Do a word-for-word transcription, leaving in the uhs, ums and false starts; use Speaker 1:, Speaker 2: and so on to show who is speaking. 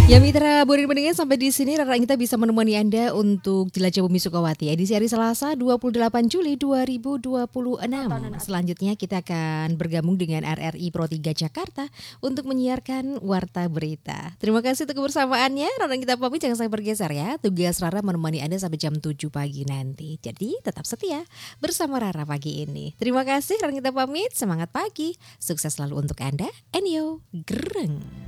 Speaker 1: Ya mitra Burin Pendengar, sampai di sini Rara kita bisa menemani Anda untuk Jelajah Bumi Sukawati edisi hari Selasa dua puluh delapan Juli dua ribu dua puluh enam. Selanjutnya kita akan bergabung dengan R R I Pro tiga Jakarta untuk menyiarkan Warta Berita. Terima kasih untuk kebersamaannya. Rara kita pamit, jangan sampai bergeser ya. Tugas Rara menemani Anda sampai jam tujuh pagi nanti. Jadi tetap setia bersama Rara pagi ini. Terima kasih, Rara kita pamit. Semangat pagi. Sukses selalu untuk Anda. Enyo, gereng.